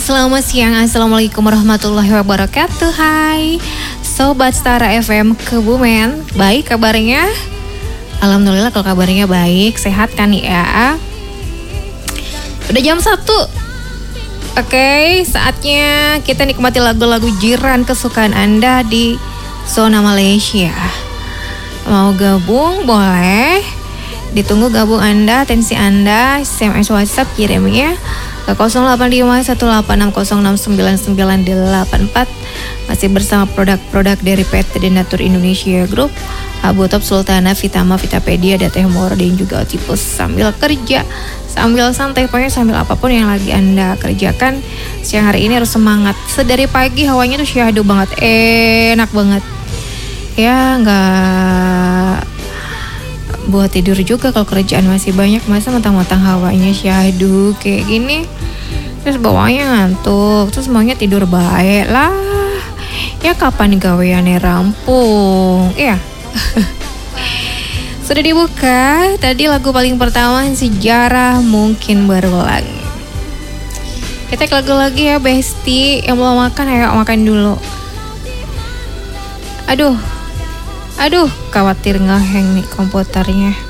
Selamat siang, Assalamualaikum warahmatullahi wabarakatuh. Hai Sobat Stara FM Kebumen. Baik kabarnya? Alhamdulillah kalau kabarnya baik. Sehat kan ya? Udah jam 1. Oke, saatnya kita nikmati lagu-lagu jiran kesukaan Anda di Zona Malaysia. Mau gabung boleh. Ditunggu gabung Anda, atensi Anda. SMS WhatsApp kirim ya ke 085186069984. Masih bersama produk-produk dari PT Denatur Indonesia Group, Abu Top Sultana, Vitama, Vitapedia, dan Teh Mor, dan juga Otipus. Sambil kerja, sambil santai, pokoknya sambil apapun yang lagi Anda kerjakan, siang hari ini harus semangat. Sedari pagi hawanya tuh syahdu banget, enak banget. Ya nggak buat tidur juga kalau kerjaan masih banyak, masa mentang-mentang hawanya syahdu kayak gini terus bawahnya ngantuk, terus maunya tidur baik lah. Ya kapan gaweannya rampung ya. Sudah dibuka tadi lagu paling pertama, Sejarah Mungkin Berulang. Kita ke lagu lagi ya Besti. Yang belum makan ayo makan dulu. Aduh, khawatir ngehang nih komputernya.